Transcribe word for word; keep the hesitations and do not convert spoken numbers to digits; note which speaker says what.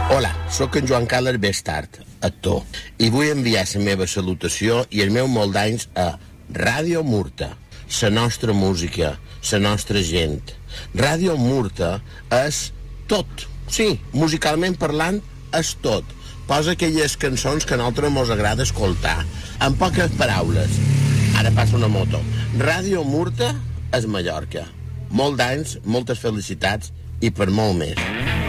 Speaker 1: Hola, sóc en Joan Carles Bestart, actor, i vull enviar la meva salutació i el meu molt d'anys a Ràdio Murta, la nostra música, la nostra gent. Ràdio Murta és tot, sí, musicalment parlant és tot. Posa aquelles cançons que a nosaltres mos agrada escoltar, en poques paraules. Ara passa una moto. Ràdio Murta és Mallorca. Molt d'anys, moltes felicitats i per molt més.